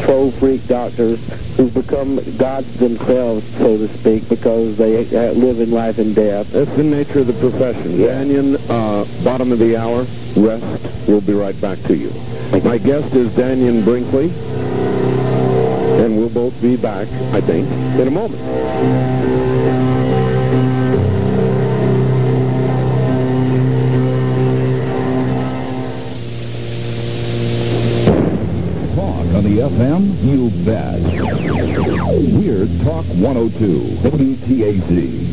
control freak doctors who've become gods themselves, so to speak, because they live in life and death. That's the nature of the profession. Yeah. Daniel, bottom of the hour, rest. We'll be right back to you. My guest is Daniel Brinkley, and we'll both be back, I think, in a moment. On the FM, you bet. We're Talk 102, WTAZ.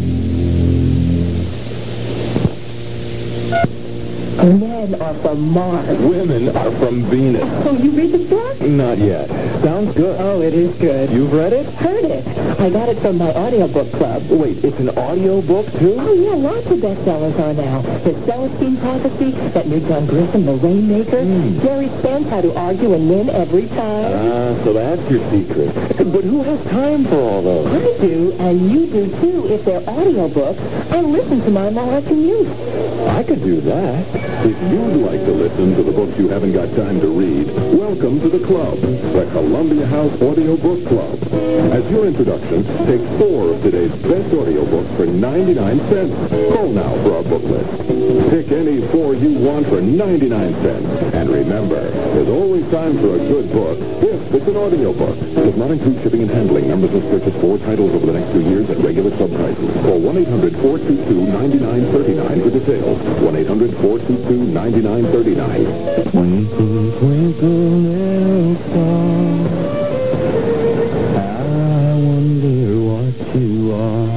Men are from Mars. Women are from Venus. Oh, you read the book? Not yet. Sounds good. Oh, it is good. You've read it? Heard it. I got it from my audiobook club. Wait, it's an audio book, too? Oh, yeah, lots of bestsellers are now. The Celestine Prophecy, that new John Grisham, The Rainmaker. Jerry Spence, How to Argue and Win Every Time. So that's your secret. But who has time for all those? I do, and you do, too, if they're audiobooks. I listen to mine while I commute. I could do that. If you'd like to listen to the books you haven't got time to read, welcome to the club, the Columbia House Audiobook Club. As your introduction, take 4 of today's best audiobooks for 99 cents. Call now for our book list. Pick any 4 you want for 99 cents. And remember, there's always time for a good book if it's an audiobook. Does not include shipping and handling. Members must purchase 4 titles over the next 2 years at regular sub prices. Call 1-800-422-9939 for details. 1-800-422-9939. Twinkle, twinkle, little star, I wonder what you are.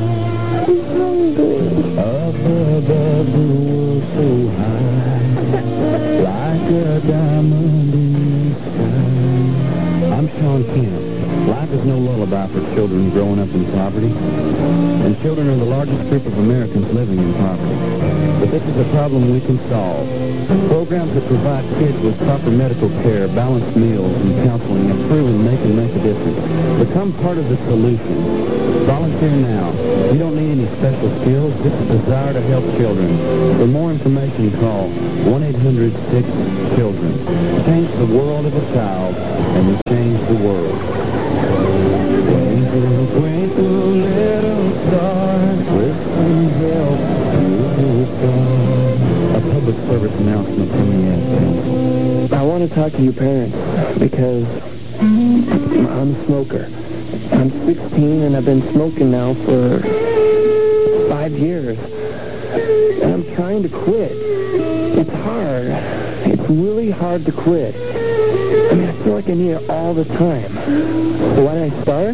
Up above the world so high, like a diamond in the sky. I'm Sean Kemp. Life is no lullaby for children growing up in poverty, and children are the largest group of Americans living in poverty. But this is a problem we can solve. Programs that provide kids with proper medical care, balanced meals, and counseling have proven they can make a difference. Become part of the solution. Volunteer now. You don't need any special skills, just a desire to help children. For more information, call 1-800-6-CHILDREN. Change the world of a child, and we change the world. Twinkle, twinkle, little star, with some help you'll come. A public service announcement from the FM. I want to talk to you parents because I'm a smoker. I'm 16 and I've been smoking now for 5 years. And I'm trying to quit. It's hard. It's really hard to quit. I mean, I feel like I need it all the time. So why did I start?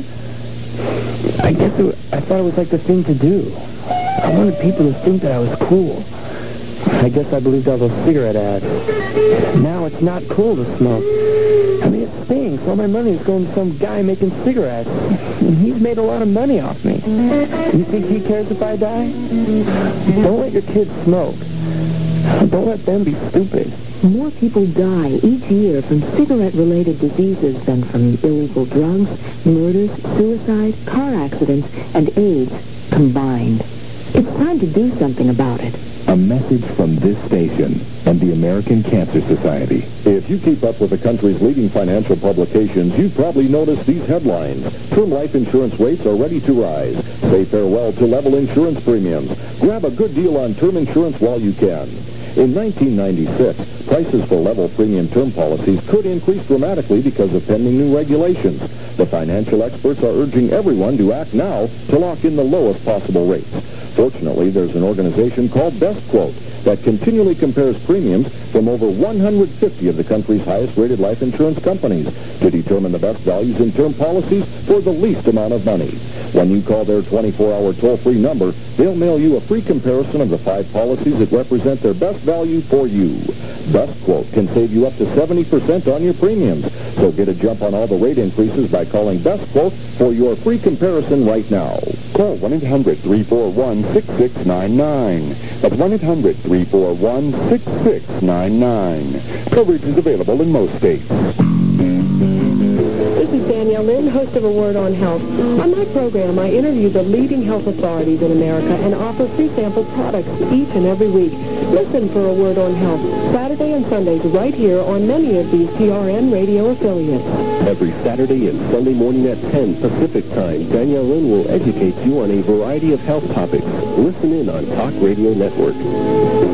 I thought it was like the thing to do. I wanted people to think that I was cool. I guess I believed all those cigarette ads. Now it's not cool to smoke. I mean, it stinks. All my money is going to some guy making cigarettes. And he's made a lot of money off me. You think he cares if I die? Don't let your kids smoke. Don't let them be stupid. More people die each year from cigarette-related diseases than from illegal drugs, murders, suicide, car accidents, and AIDS combined. It's time to do something about it. A message from this station and the American Cancer Society. If you keep up with the country's leading financial publications, you've probably noticed these headlines. Term life insurance rates are ready to rise. Say farewell to level insurance premiums. Grab a good deal on term insurance while you can. In 1996, prices for level premium term policies could increase dramatically because of pending new regulations. The financial experts are urging everyone to act now to lock in the lowest possible rates. Fortunately, there's an organization called BestQuote that continually compares premiums from over 150 of the country's highest-rated life insurance companies to determine the best values in term policies for the least amount of money. When you call their 24-hour toll-free number, they'll mail you a free comparison of the 5 policies that represent their best value for you. BestQuote can save you up to 70% on your premiums. So get a jump on all the rate increases by calling BestQuote for your free comparison right now. Call 1-800-341-6699. That's 1-800-341-6699. Coverage is available in most states. This is Danielle Lynn, host of A Word on Health. On my program, I interview the leading health authorities in America and offer free sample products each and every week. Listen for A Word on Health, Saturday and Sundays right here on many of these PRN radio affiliates. Every Saturday and Sunday morning at 10 Pacific Time, Danielle Lynn will educate you on a variety of health topics. Listen in on Talk Radio Network.